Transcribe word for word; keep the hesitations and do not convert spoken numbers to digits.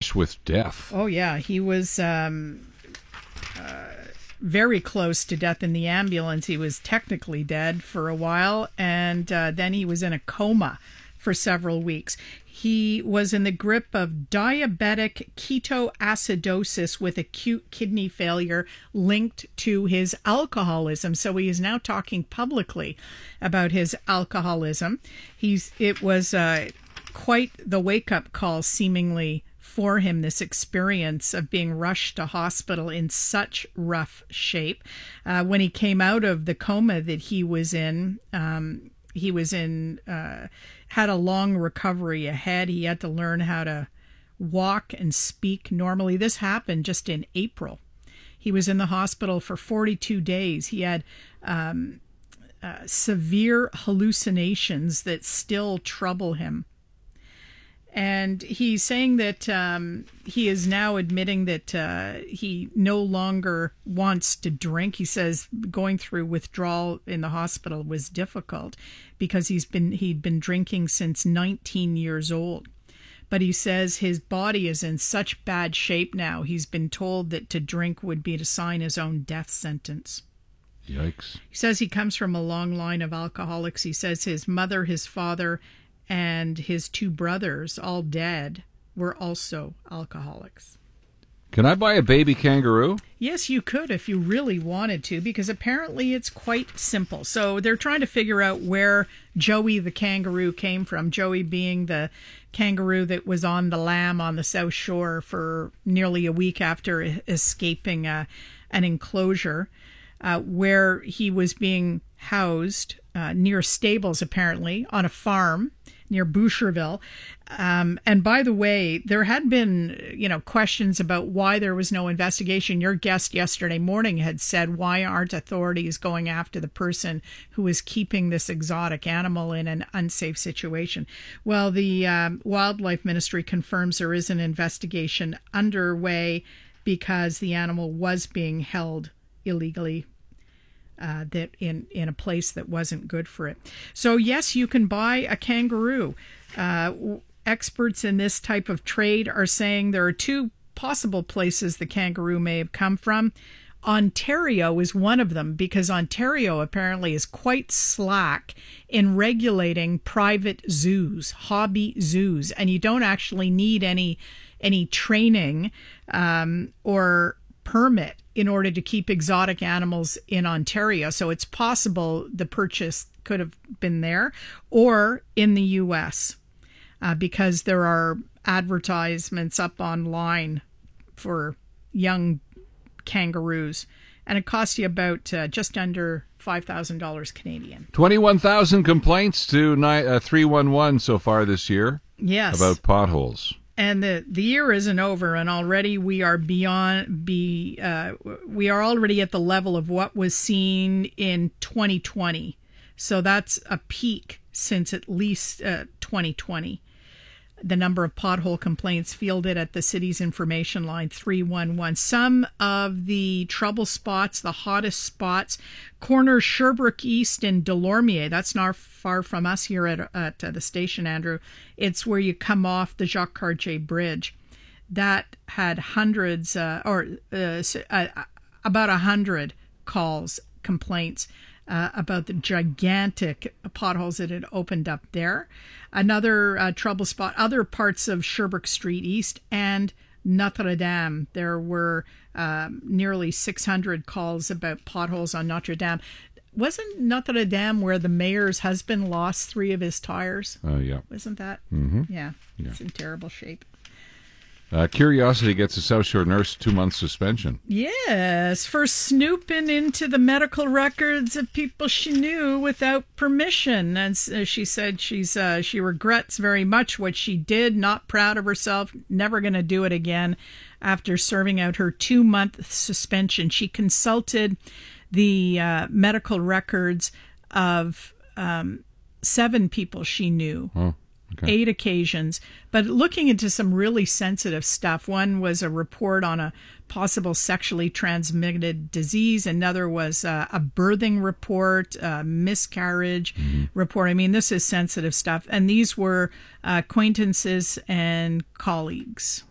clinch with death. Oh, yeah. He was um, uh, very close to death in the ambulance. He was technically dead for a while, and uh, then he was in a coma for several weeks. He was in the grip of diabetic ketoacidosis with acute kidney failure linked to his alcoholism. So he is now talking publicly about his alcoholism. He's it was uh, quite the wake-up call, seemingly, for him, this experience of being rushed to hospital in such rough shape. Uh, when he came out of the coma that he was in, um, he was in... Uh, had a long recovery ahead. He had to learn how to walk and speak normally. This happened just in April. He was in the hospital for forty-two days. He had um, uh, severe hallucinations that still trouble him. And he's saying that um, he is now admitting that uh, he no longer wants to drink. He says going through withdrawal in the hospital was difficult because he's been he'd been drinking since nineteen years old. But he says his body is in such bad shape now. He's been told that to drink would be to sign his own death sentence. Yikes. He says he comes from a long line of alcoholics. He says his mother, his father, and his two brothers, all dead, were also alcoholics. Can I buy a baby kangaroo? Yes, you could if you really wanted to, because apparently it's quite simple. So they're trying to figure out where Joey the kangaroo came from, Joey being the kangaroo that was on the lam on the South Shore for nearly a week after escaping uh, an enclosure uh, where he was being housed uh, near stables, apparently, on a farm near Boucherville. Um, and by the way, there had been, you know, questions about why there was no investigation. Your guest yesterday morning had said, why aren't authorities going after the person who is keeping this exotic animal in an unsafe situation? Well, the um, Wildlife Ministry confirms there is an investigation underway because the animal was being held illegally. Uh, that in, in a place that wasn't good for it. So yes, you can buy a kangaroo. Uh, experts in this type of trade are saying there are two possible places the kangaroo may have come from. Ontario is one of them because Ontario apparently is quite slack in regulating private zoos, hobby zoos, and you don't actually need any any training um, or permit in order to keep exotic animals in Ontario. So it's possible the purchase could have been there or in the U S uh, because there are advertisements up online for young kangaroos. And it costs you about uh, just under five thousand dollars Canadian. twenty-one thousand complaints to ni- uh, three one one so far this year. Yes. About potholes. And the, the year isn't over, and already we are beyond. Be uh, we are already at the level of what was seen in twenty twenty. So that's a peak since at least uh, twenty twenty. The number of pothole complaints fielded at the city's information line three one one. Some of the trouble spots, the hottest spots, corner Sherbrooke East and Delormier. That's not far from us here at, at uh, the station, Andrew. It's where you come off the Jacques Cartier Bridge. That had hundreds, uh, or uh, uh, about a hundred calls, complaints Uh, about the gigantic potholes that had opened up there. Another uh, trouble spot, other parts of Sherbrooke Street East and Notre Dame. There were um, nearly six hundred calls about potholes on Notre Dame. Wasn't Notre Dame where the mayor's husband lost three of his tires? Oh, uh, yeah. Wasn't that? Mm-hmm. Yeah. yeah. It's in terrible shape. Uh, Curiosity gets a South Shore nurse two-month suspension. Yes, for snooping into the medical records of people she knew without permission. And uh, she said she's uh, she regrets very much what she did, not proud of herself, never going to do it again after serving out her two-month suspension. She consulted the uh, medical records of um, seven people she knew. Oh. Okay. Eight occasions, but looking into some really sensitive stuff. One was a report on a possible sexually transmitted disease. Another was uh, a birthing report, a miscarriage mm-hmm. report. I mean, this is sensitive stuff. And these were uh, acquaintances and colleagues.